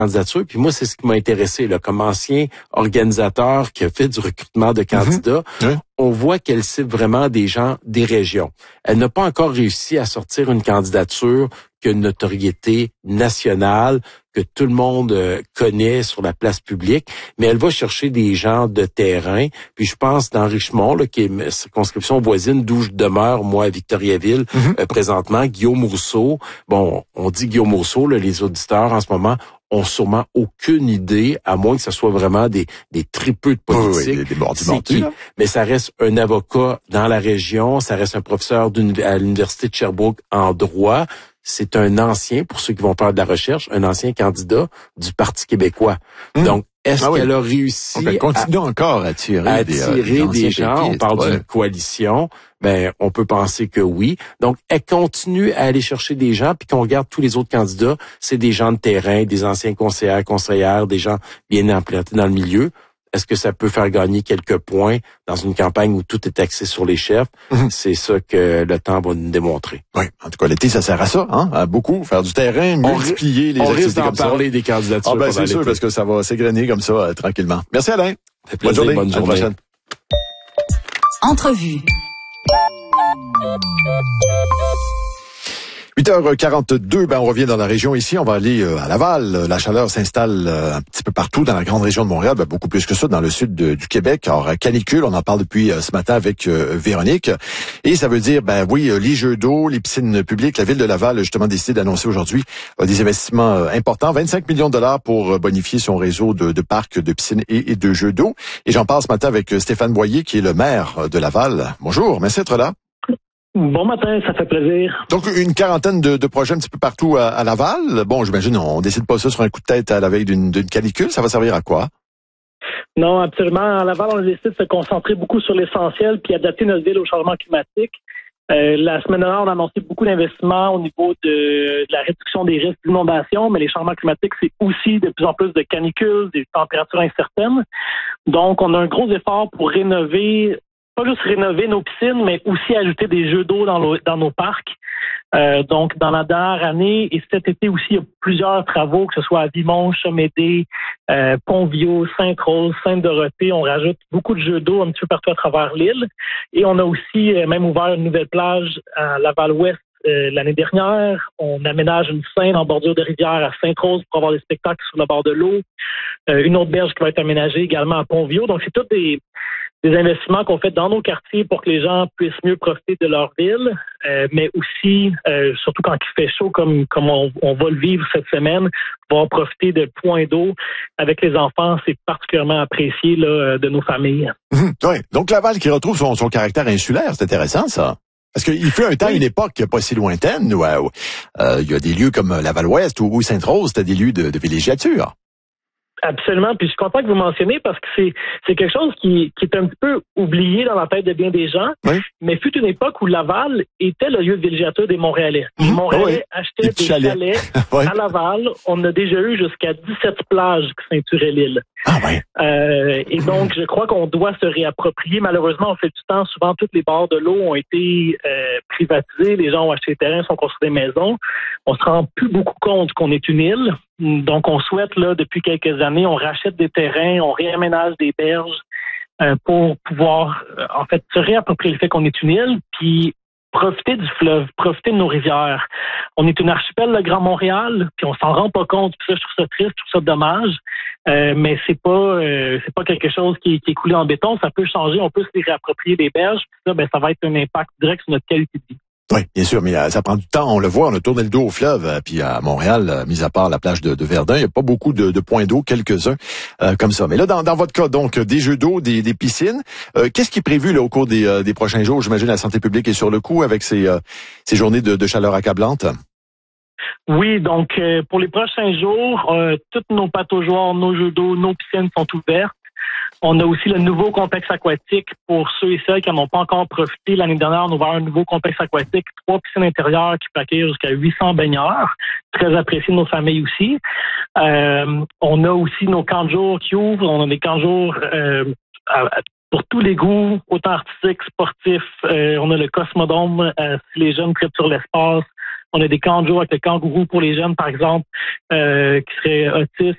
candidature. Puis moi, c'est ce qui m'a intéressé, là, comme ancien organisateur qui a fait du recrutement de candidats. Oui. On voit qu'elle cible vraiment des gens des régions. Elle n'a pas encore réussi à sortir une candidature qui a une notoriété nationale, que tout le monde connaît sur la place publique, mais elle va chercher des gens de terrain. Puis je pense dans Richemont, là, qui est une circonscription voisine d'où je demeure, moi, à Victoriaville, présentement, Guillaume Rousseau. Bon, on dit Guillaume Rousseau, là, les auditeurs en ce moment ont sûrement aucune idée, à moins que ce soit vraiment des tripeux de politique. Oui, des mordus, mais ça reste un avocat dans la région, ça reste un professeur à l'Université de Sherbrooke en droit. C'est un ancien, pour ceux qui vont faire de la recherche, un ancien candidat du Parti québécois. Donc, est-ce qu'elle a réussi à continuer encore à attirer des gens? On parle d'une coalition. Ben, on peut penser que oui. Donc, elle continue à aller chercher des gens, puis qu'on regarde tous les autres candidats, c'est des gens de terrain, des anciens conseillères, des gens bien implantés dans le milieu. Est-ce que ça peut faire gagner quelques points dans une campagne où tout est axé sur les chefs? C'est ça que le temps va nous démontrer. Oui, en tout cas, l'été, ça sert à ça, hein? À beaucoup, faire du terrain, multiplier les activités comme ça. On risque d'en parler des candidatures. C'est sûr, parce que ça va s'égrener comme ça, tranquillement. Merci Alain. Bonne journée. À la prochaine. Entrevue. 8h42, on revient dans la région ici. On va aller à Laval. La chaleur s'installe un petit peu partout dans la grande région de Montréal, beaucoup plus que ça dans le sud du Québec. Alors, canicule, on en parle depuis ce matin avec Véronique. Et ça veut dire, les jeux d'eau, les piscines publiques. La ville de Laval a justement décidé d'annoncer aujourd'hui des investissements importants. 25 millions de dollars pour bonifier son réseau de parcs, de piscines et de jeux d'eau. Et j'en parle ce matin avec Stéphane Boyer, qui est le maire de Laval. Bonjour, merci d'être là. Bon matin, ça fait plaisir. Donc, une quarantaine de projets un petit peu partout à Laval. Bon, j'imagine, on décide pas ça sur un coup de tête à la veille d'une canicule. Ça va servir à quoi? Non, absolument. À Laval, on a décidé de se concentrer beaucoup sur l'essentiel puis adapter notre ville au changement climatique. La semaine dernière, on a annoncé beaucoup d'investissements au niveau de la réduction des risques d'inondation, mais les changements climatiques, c'est aussi de plus en plus de canicules, des températures incertaines. Donc, on a un gros effort pour pas juste rénover nos piscines, mais aussi ajouter des jeux d'eau dans nos parcs. Donc, dans la dernière année et cet été aussi, il y a plusieurs travaux, que ce soit à Vimont, Chomédé, Pont-Viau, Sainte-Rose, Sainte-Dorothée. On rajoute beaucoup de jeux d'eau un petit peu partout à travers l'île. Et on a aussi même ouvert une nouvelle plage à Laval-Ouest l'année dernière. On aménage une scène en bordure de rivière à Sainte-Rose pour avoir des spectacles sur le bord de l'eau. Une autre berge qui va être aménagée également à Pont-Viau. Donc, c'est tous des investissements qu'on fait dans nos quartiers pour que les gens puissent mieux profiter de leur ville, mais aussi, surtout quand il fait chaud, comme on va le vivre cette semaine, pouvoir profiter de points d'eau avec les enfants, c'est particulièrement apprécié là, de nos familles. Oui. Donc Laval qui retrouve son caractère insulaire, c'est intéressant ça. Parce qu'il fut un temps, une époque pas si lointaine, où il y a des lieux comme Laval-Ouest ou Sainte-Rose, c'était des lieux de villégiature. Absolument, puis je suis content que vous mentionnez parce que c'est quelque chose qui est un petit peu oublié dans la tête de bien des gens, mais fut une époque où Laval était le lieu de villégiature des Montréalais. Les Montréalais achetaient des chalets à Laval. On a déjà eu jusqu'à 17 plages qui ceinturaient l'île. Et donc, je crois qu'on doit se réapproprier. Malheureusement, on fait du temps. Souvent, toutes les bords de l'eau ont été privatisés. Les gens ont acheté des terrains, sont construits des maisons. On se rend plus beaucoup compte qu'on est une île. Donc, on souhaite, là, depuis quelques années, on rachète des terrains, on réaménage des berges pour pouvoir, en fait, se réapproprier le fait qu'on est une île, puis profiter du fleuve, profiter de nos rivières. On est une archipel, le Grand Montréal, puis on s'en rend pas compte. Puis ça, je trouve ça triste, je trouve ça dommage. Mais c'est pas quelque chose qui est coulé en béton. Ça peut changer, on peut se les réapproprier des berges. Puis ça, ça va être un impact direct sur notre qualité de vie. Oui, bien sûr, mais ça prend du temps. On le voit, on a tourné le dos au fleuve. Puis à Montréal, mis à part la plage de Verdun, il n'y a pas beaucoup de points d'eau, quelques-uns comme ça. Mais là, dans votre cas, donc, des jeux d'eau, des piscines, qu'est-ce qui est prévu là au cours des prochains jours? J'imagine la santé publique est sur le coup avec ces journées de chaleur accablante. Oui, donc pour les prochains jours, toutes nos pataugeoires, nos jeux d'eau, nos piscines sont ouvertes. On a aussi le nouveau complexe aquatique pour ceux et celles qui n'en ont pas encore profité. L'année dernière, on a ouvert un nouveau complexe aquatique, 3 piscines intérieures qui peuvent accueillir jusqu'à 800 baigneurs. Très apprécié de nos familles aussi. On a aussi nos camps de jour qui ouvrent. On a des camps de jour pour tous les goûts, autant artistiques, sportifs. On a le Cosmodome si les jeunes traitent sur l'espace. On a des camps de jour avec le kangourou pour les jeunes, par exemple, qui seraient autistes,